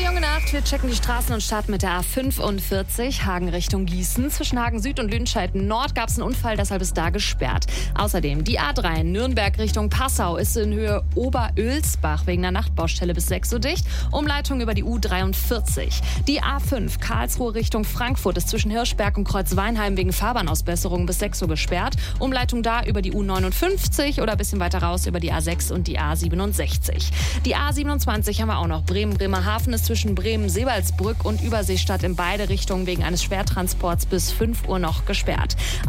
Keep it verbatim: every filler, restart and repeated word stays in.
junge Nacht, wir checken die Straßen und starten mit der A fünfundvierzig, Hagen Richtung Gießen. Zwischen Hagen Süd und Lüdenscheid Nord gab es einen Unfall, deshalb ist da gesperrt. Außerdem die A drei Nürnberg Richtung Passau ist in Höhe Oberölsbach wegen einer Nachtbaustelle bis sechs Uhr dicht. Umleitung über die U dreiundvierzig. Die A fünf Karlsruhe Richtung Frankfurt ist zwischen Hirschberg und Kreuzweinheim wegen Fahrbahnausbesserung bis sechs Uhr gesperrt. Umleitung da über die U neunundfünfzig oder ein bisschen weiter raus über die A sechs und die A siebenundsechzig. Die A siebenundzwanzig haben wir auch noch. Bremen-Bremerhaven ist zwischen Bremen-Sebalsbrück und Überseestadt in beide Richtungen wegen eines Schwertransports bis fünf Uhr noch gesperrt.